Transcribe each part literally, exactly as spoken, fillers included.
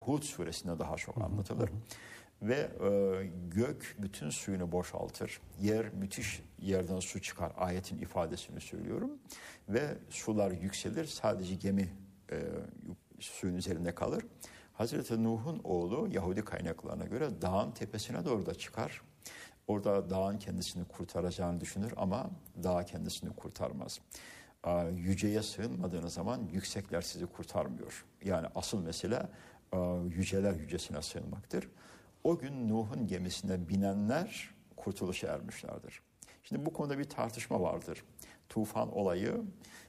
Hud suresinde daha çok anlatılır. Ve e, gök bütün suyunu boşaltır. Yer müthiş yerden su çıkar. Ayetin ifadesini söylüyorum. Ve sular yükselir. Sadece gemi e, suyun üzerinde kalır. Hazreti Nuh'un oğlu Yahudi kaynaklarına göre dağın tepesine doğru da çıkar. Orada dağın kendisini kurtaracağını düşünür ama dağ kendisini kurtarmaz. Yüceye sığınmadığınız zaman yüksekler sizi kurtarmıyor. Yani asıl mesele yüceler yücesine sığınmaktır. O gün Nuh'un gemisine binenler kurtuluşa ermişlerdir. Şimdi bu konuda bir tartışma vardır. Tufan olayı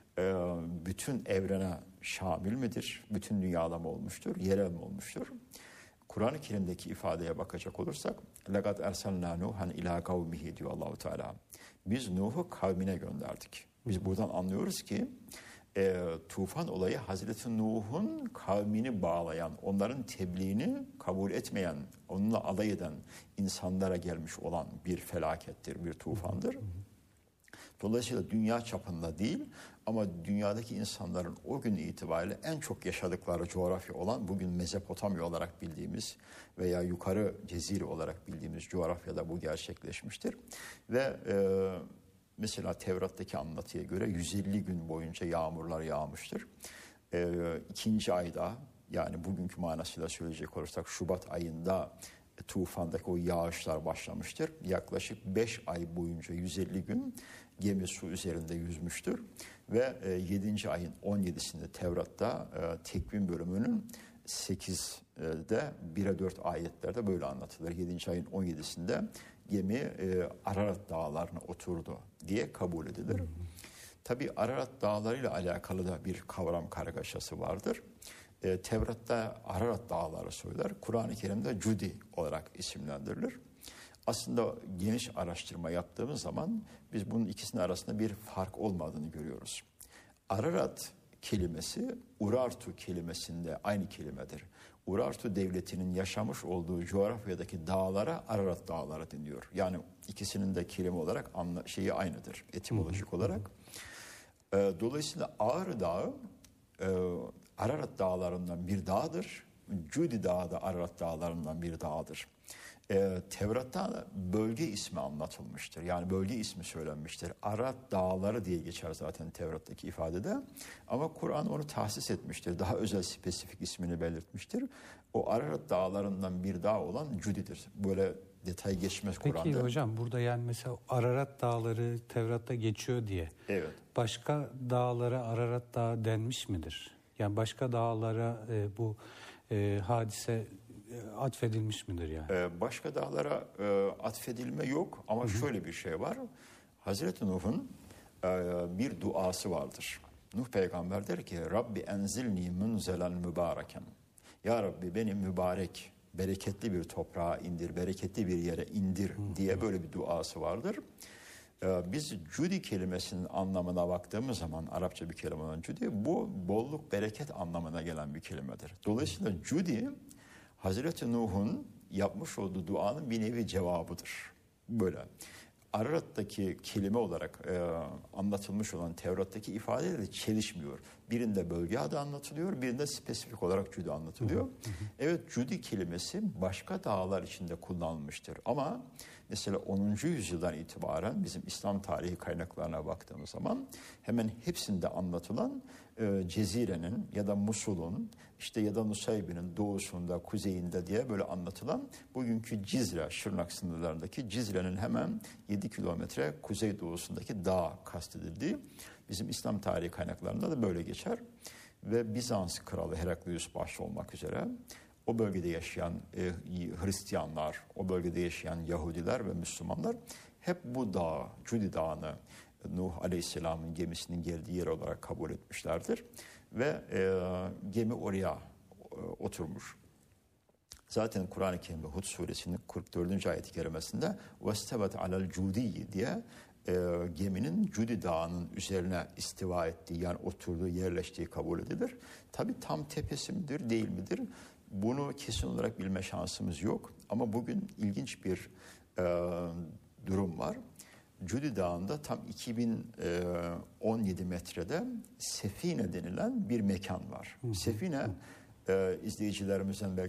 bütün evrene şamil midir? Bütün dünyada mı olmuştur? Yerel mi olmuştur? Kur'an-ı Kerim'deki ifadeye bakacak olursak لَقَدْ اَرْسَلْنَا نُوحًا اِلٰى قَوْمِهِ diyor Allah-u Teala. Biz Nuh'u kavmine gönderdik. Biz buradan anlıyoruz ki e, tufan olayı Hazreti Nuh'un kavmini bağlayan, onların tebliğini kabul etmeyen, onunla alay eden insanlara gelmiş olan bir felakettir, bir tufandır. Dolayısıyla dünya çapında değil ama dünyadaki insanların o gün itibariyle en çok yaşadıkları coğrafya olan bugün Mezopotamya olarak bildiğimiz veya yukarı Cezire olarak bildiğimiz coğrafyada bu gerçekleşmiştir. Ve e, mesela Tevrat'taki anlatıya göre yüz elli gün boyunca yağmurlar yağmıştır. E, ikinci ayda, yani bugünkü manasıyla söyleyecek olursak Şubat ayında tufandaki o yağışlar başlamıştır. Yaklaşık beş ay boyunca yüz elli gün gemi su üzerinde yüzmüştür. Ve yedinci ayın on yedisinde Tevrat'ta e, Tekvim bölümünün sekizde bire dört ayetlerde böyle anlatılır. yedinci ayın on yedisinde gemi e, Ararat dağlarına oturdu diye kabul edilir. Tabi Ararat dağlarıyla alakalı da bir kavram kargaşası vardır. E, Tevrat'ta Ararat dağları söyler. Kur'an-ı Kerim'de Cudi olarak isimlendirilir. Aslında geniş araştırma yaptığımız zaman biz bunun ikisinin arasında bir fark olmadığını görüyoruz. Ararat kelimesi Urartu kelimesinde aynı kelimedir. Urartu devletinin yaşamış olduğu coğrafyadaki dağlara Ararat dağları deniyor. Yani ikisinin de kelime olarak anla, şeyi aynıdır etimolojik olarak. E, dolayısıyla Ağrı Dağı e, Ararat dağlarından bir dağdır. Cudi Dağı da Ararat dağlarından bir dağdır. Ee, Tevrat'ta bölge ismi anlatılmıştır. Yani bölge ismi söylenmiştir. Ararat dağları diye geçer zaten Tevrat'taki ifadede. Ama Kur'an onu tahsis etmiştir. Daha özel spesifik ismini belirtmiştir. O Ararat dağlarından bir dağ olan Cudi'dir. Böyle detay geçmez Kur'an'da. Peki hocam burada yani mesela Ararat dağları Tevrat'ta geçiyor diye. Evet. Başka dağlara Ararat Dağı denmiş midir? Yani başka dağlara e, bu e, hadise e, atfedilmiş midir yani? Ee, başka dağlara e, atfedilme yok ama Hı-hı. şöyle bir şey var. Hazreti Nuh'un e, bir duası vardır. Nuh peygamber der ki Rabbi enzilni munzelen mübareken. Ya Rabbi beni mübarek, bereketli bir toprağa indir, bereketli bir yere indir Hı-hı. diye böyle bir duası vardır. Biz Cudi kelimesinin anlamına baktığımız zaman Arapça bir kelime olan Cudi, bu bolluk bereket anlamına gelen bir kelimedir. Dolayısıyla Cudi Hazreti Nuh'un yapmış olduğu duanın bir nevi cevabıdır. Böyle. Ararat'taki kelime olarak e, anlatılmış olan Tevrat'taki ifadeyle çelişmiyor. Birinde bölge adı anlatılıyor, birinde spesifik olarak Cudi anlatılıyor. Hı hı. Evet, Cudi kelimesi başka dağlar içinde kullanılmıştır. Ama mesela onuncu yüzyıldan itibaren bizim İslam tarihi kaynaklarına baktığımız zaman hemen hepsinde anlatılan e, Cezire'nin ya da Musul'un işte ya da Nusaybin'in doğusunda, kuzeyinde diye böyle anlatılan bugünkü Cizre, Şırnak sınırlarındaki Cizre'nin hemen yedi kilometre kuzeydoğusundaki dağ kastedildiği bizim İslam tarihi kaynaklarında da böyle geçer. Ve Bizans kralı Heraklius başta olmak üzere o bölgede yaşayan e, Hristiyanlar, o bölgede yaşayan Yahudiler ve Müslümanlar hep bu dağı, Cudi Dağı'nı Nuh Aleyhisselam'ın gemisinin geldiği yer olarak kabul etmişlerdir. Ve e, gemi oraya e, oturmuş. Zaten Kur'an-ı Kerim'de Hud suresinin kırk dördüncü ayet-i kerimesinde وَاسْتَوَتْ عَلَى الْجُودِيِّ diye e, geminin Cudi Dağı'nın üzerine istiva ettiği, yani oturduğu, yerleştiği kabul edilir. Tabi tam tepesi midir, değil midir? Bunu kesin olarak bilme şansımız yok. Ama bugün ilginç bir e, durum var. Cudi Dağı'nda tam iki bin on yedi metrede Sefine denilen bir mekan var. Hı hı. Sefine e, izleyicilerimizden belki